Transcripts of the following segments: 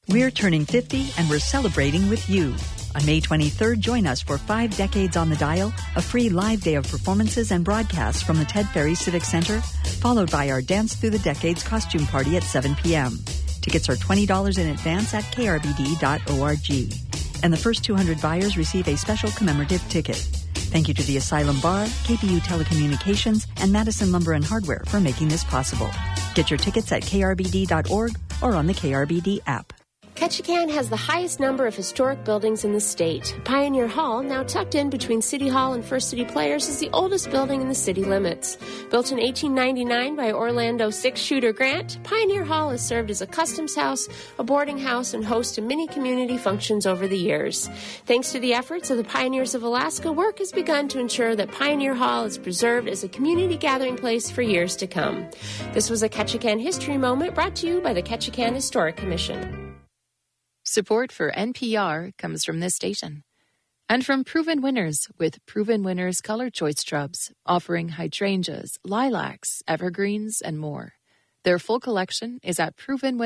We're turning 50 and we're celebrating with you. On May 23rd, join us for 5 Decades on the Dial, a free live day of performances and broadcasts from the Ted Ferry Civic Center, followed by our Dance Through the Decades costume party at 7 p.m. Tickets are $20 in advance at krbd.org. And the first 200 buyers receive a special commemorative ticket. Thank you to the Asylum Bar, KPU Telecommunications, and Madison Lumber and Hardware for making this possible. Get your tickets at krbd.org or on the KRBD app. Ketchikan has the highest number of historic buildings in the state. Pioneer Hall, now tucked in between City Hall and First City Players, is the oldest building in the city limits. Built in 1899 by Orlando six-shooter Grant, Pioneer Hall has served as a customs house, a boarding house, and host to many community functions over the years. Thanks to the efforts of the Pioneers of Alaska, work has begun to ensure that Pioneer Hall is preserved as a community gathering place for years to come. This was a Ketchikan History Moment brought to you by the Ketchikan Historic Commission. Support for NPR comes from this station and from Proven Winners with Proven Winners Color Choice Shrubs, offering hydrangeas, lilacs, evergreens, and more. Their full collection is at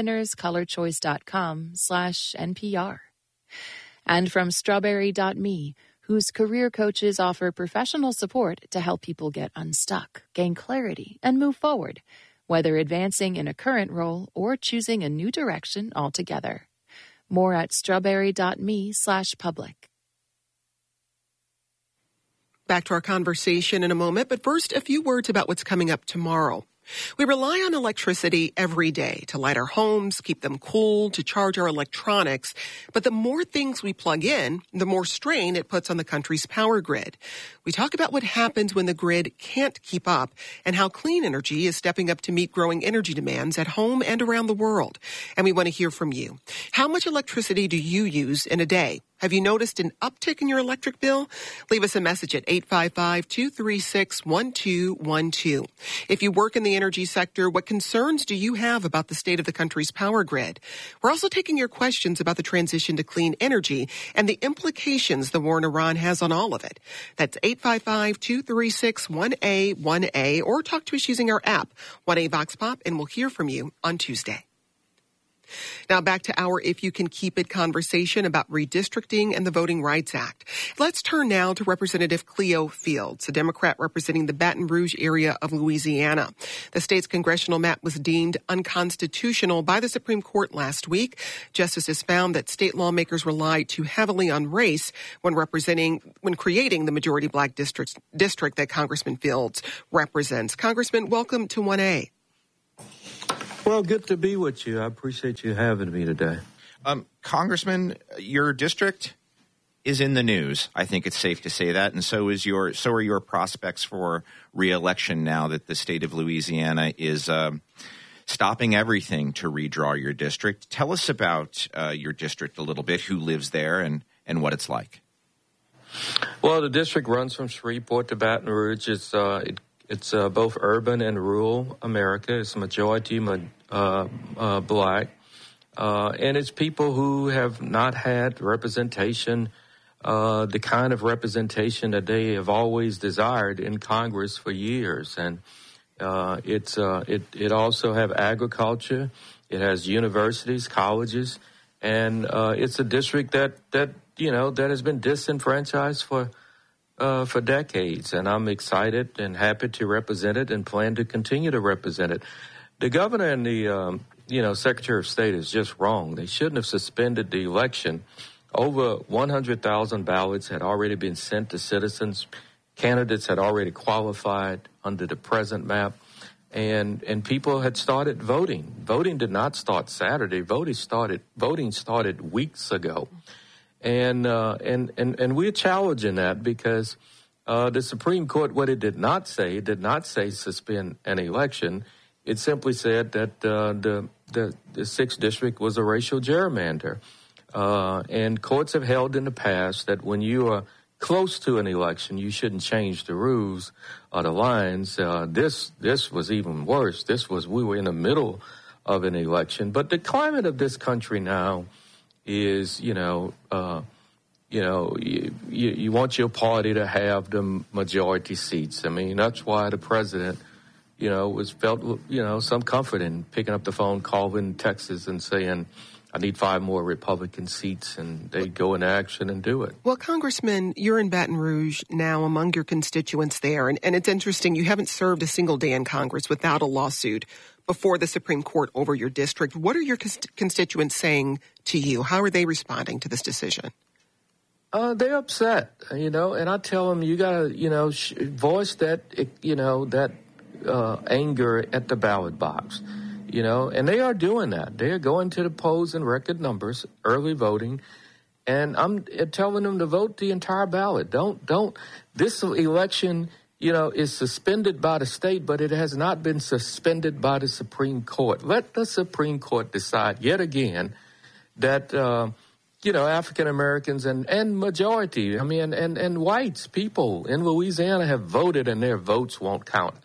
provenwinnerscolorchoice.com/NPR. And from Strawberry.me, whose career coaches offer professional support to help people get unstuck, gain clarity, and move forward, whether advancing in a current role or choosing a new direction altogether. More at strawberry.me/public. Back to our conversation in a moment, but first, a few words about what's coming up tomorrow. We rely on electricity every day to light our homes, keep them cool, to charge our electronics. But the more things we plug in, the more strain it puts on the country's power grid. We talk about what happens when the grid can't keep up and how clean energy is stepping up to meet growing energy demands at home and around the world. And we want to hear from you. How much electricity do you use in a day? Have you noticed an uptick in your electric bill? Leave us a message at 855-236-1212. If you work in the energy sector, what concerns do you have about the state of the country's power grid? We're also taking your questions about the transition to clean energy and the implications the war in Iran has on all of it. That's 855-236-1A1A, or talk to us using our app, 1A Vox Pop, and we'll hear from you on Tuesday. Now back to our If You Can Keep It conversation about redistricting and the Voting Rights Act. Let's turn now to Representative Cleo Fields, a Democrat representing the Baton Rouge area of Louisiana. The state's congressional map was deemed unconstitutional by the Supreme Court last week. Justices found that state lawmakers relied too heavily on race when creating the majority black district that Congressman Fields represents. Congressman, welcome to 1A. Well, good to be with you. I appreciate you having me today. Congressman, your district is in the news. I think it's safe to say that, and so are your prospects for re-election now that the state of Louisiana is stopping everything to redraw your district. Tell us about your district a little bit, who lives there, and what it's like. Well, the district runs from Shreveport to Baton Rouge. It's both urban and rural America. It's a majority black. And it's people who have not had representation, the kind of representation that they have always desired in Congress for years. And it also have agriculture. It has universities, colleges, and it's a district that has been disenfranchised for decades, and I'm excited and happy to represent it and plan to continue to represent it. The governor and the Secretary of State is just wrong. They shouldn't have suspended the election. Over 100,000 ballots had already been sent to citizens. Candidates had already qualified under the present map, and people had started voting. Voting did not start Saturday. Voting started weeks ago. And we're challenging that because the Supreme Court, what it did not say suspend an election. It simply said that the 6th District was a racial gerrymander. And courts have held in the past that when you are close to an election, you shouldn't change the rules or the lines. This was even worse. We were in the middle of an election. But the climate of this country now is, you want your party to have the majority seats. I mean, that's why the president, felt some comfort in picking up the phone, calling Texas and saying, I need 5 more Republican seats, and they go into action and do it. Well, Congressman, you're in Baton Rouge now among your constituents there, and it's interesting. You haven't served a single day in Congress without a lawsuit before the Supreme Court over your district. What are your constituents saying to you? How are they responding to this decision? They're upset, and I tell them you got to, voice that, that anger at the ballot box. And they are doing that. They are going to the polls in record numbers, early voting, and I'm telling them to vote the entire ballot. Don't. This election, is suspended by the state, but it has not been suspended by the Supreme Court. Let the Supreme Court decide yet again that, African Americans and majority, and whites, people in Louisiana have voted and their votes won't count.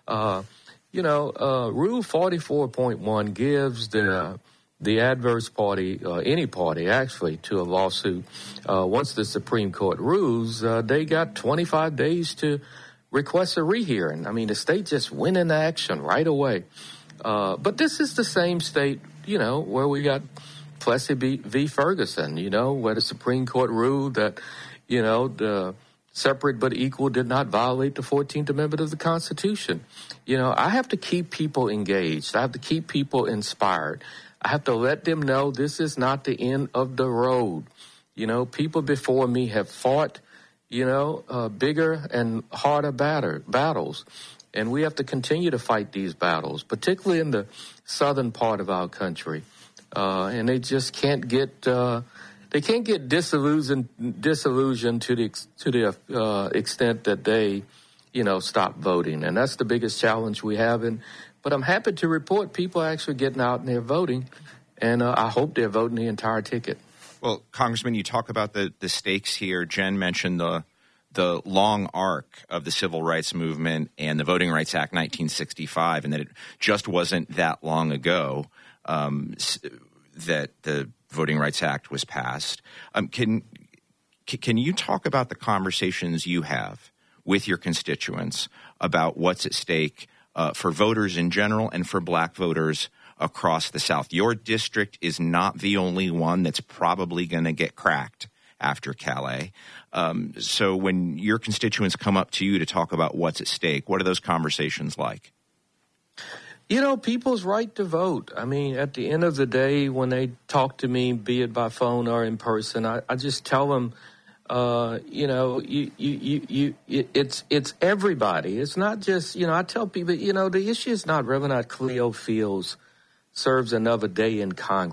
Rule 44.1 gives the adverse party, any party actually, to a lawsuit. Once the Supreme Court rules, they got 25 days to request a rehearing. The state just went into action right away. But this is the same state, where we got Plessy v. Ferguson, where the Supreme Court ruled that, the separate but equal did not violate the 14th Amendment of the Constitution. I have to keep people engaged. I have to keep people inspired. I have to let them know this is not the end of the road. People before me have fought, bigger and harder battles. And we have to continue to fight these battles, particularly in the southern part of our country. And they just can't get... They can't get disillusioned to the extent that they, stop voting, and that's the biggest challenge we have. But I'm happy to report people are actually getting out and they're voting, and I hope they're voting the entire ticket. Well, Congressman, you talk about the stakes here. Jen mentioned the long arc of the civil rights movement and the Voting Rights Act 1965, and that it just wasn't that long ago that the Voting Rights Act was passed. Can you talk about the conversations you have with your constituents about what's at stake for voters in general and for black voters across the South? Your district is not the only one that's probably going to get cracked after Calais. So when your constituents come up to you to talk about what's at stake, what are those conversations like? People's right to vote. At the end of the day, when they talk to me, be it by phone or in person, I just tell them, it's everybody. It's not just, I tell people, the issue is not whether or not Cleo Fields serves another day in Congress.